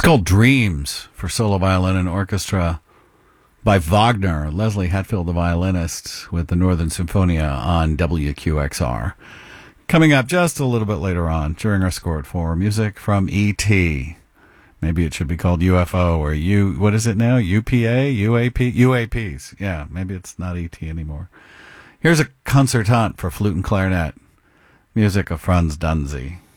called Dreams for solo violin and orchestra by Wagner. Leslie Hetfield, the violinist with the Northern Symphonia on WQXR. Coming up just a little bit later on during our Score at 4, music from E.T. Maybe it should be called UFO or what is it now? UPA? UAP? UAPs. Yeah, maybe it's not E.T. anymore. Here's a concertant for flute and clarinet. Music of Franz Dunzi.